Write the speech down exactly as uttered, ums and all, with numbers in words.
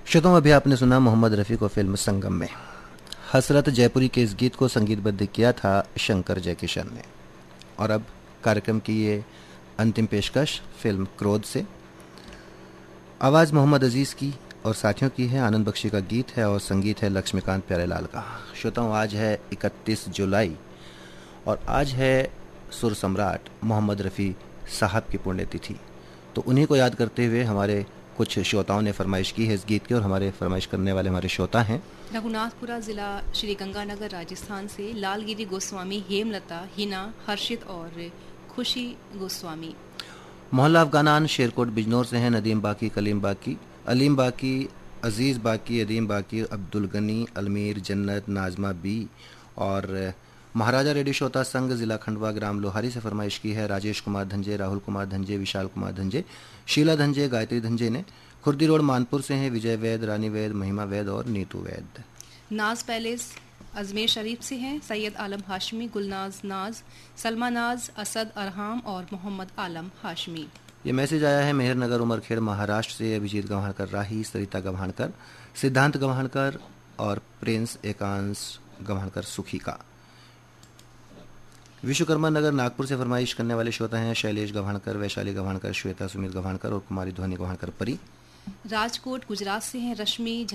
श्रोताओं, अभी आपने सुना मोहम्मद रफ़ी को फिल्म संगम में। हसरत जयपुरी के इस गीत को संगीतबद्ध किया था शंकर जयकिशन ने। और अब कार्यक्रम की ये अंतिम पेशकश फिल्म क्रोध से। आवाज़ मोहम्मद अजीज़ की और साथियों की है। आनंद बख्शी का गीत है और संगीत है लक्ष्मीकांत प्यारेलाल का। श्रोताओं, आज है इकतीस जुलाई और आज है सुर सम्राट मोहम्मद रफ़ी साहब की पुण्यतिथि। तो उन्हीं को याद करते हुए हमारे कुछ श्रोताओं ने फरमाइश की है इस गीत की, और हमारे फरमाइश करने वाले हमारे श्रोता हैं रघुनाथपुरा जिला श्री गंगानगर राजस्थान से लालगिरी गोस्वामी, हेमलता, हिना, हर्षित और खुशी गोस्वामी। मोहल्ला अफगानान शेरकोट बिजनौर से हैं नदीम बाकी, कलीम बाकी, अलीम बाकी, अजीज़ बाकी, अदीम बाकी, अब्दुल गनी, अलमीर, जन्नत, नाजमा बी। और महाराजा रेडियो श्रोता संघ जिला खंडवा ग्राम लोहारी से फरमाइश की है राजेश कुमार धंजे, राहुल कुमार धंजे, विशाल कुमार धंजे, शीला धंजे, गायत्री धंजे ने। खुर्दी रोड मानपुर से हैं विजय वैद, रानी वैद, महिमा वैद और नीतू वैद। नाज पैलेस अजमेर शरीफ से हैं सैयद आलम हाशमी, गुलनाज नाज, सलमा नाज, असद अरहाम और मोहम्मद आलम हाशमी। ये मैसेज आया है मेहरनगर उमरखेड़ महाराष्ट्र से। अभिजीत गवाणकर राही, सरिता गवाणकर, सिद्धांत गवाणकर और प्रिंस एकांश गवाणकर सुखी का। विश्वकर्मा नगर नागपुर से फरमाइश करने वाले श्रोता हैं शैलेश गवाणकर, वैशाली गवाणकर, श्वेता सुमित गवाणकर और कुमारी ध्वनि गवाणकर परी। राजकोट गुजरात से हैं रश्मि